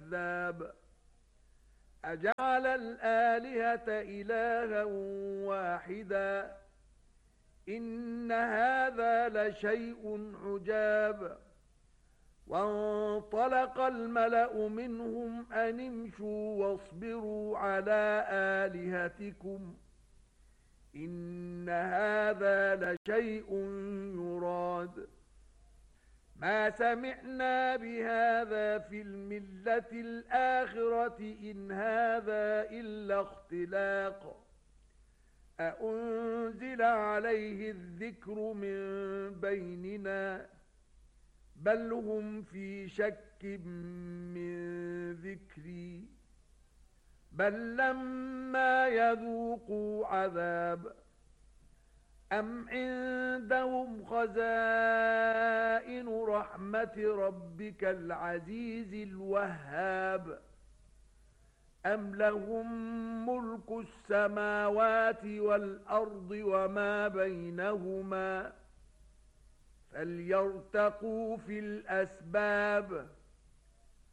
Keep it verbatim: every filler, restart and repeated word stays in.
كذاب أجعل الآلهة إلها واحدا إن هذا لشيء عجاب وانطلق الملأ منهم أن امشوا واصبروا على آلهتكم إن هذا لشيء يراد ما سمعنا بهذا في الملة الآخرة إن هذا إلا اختلاق أأنزل عليه الذكر من بيننا بل هم في شك من ذكري بل لما يذوقوا عذاب أم عندهم خزائن رحمة ربك العزيز الوهاب أم لهم ملك السماوات والأرض وما بينهما فليرتقوا في الأسباب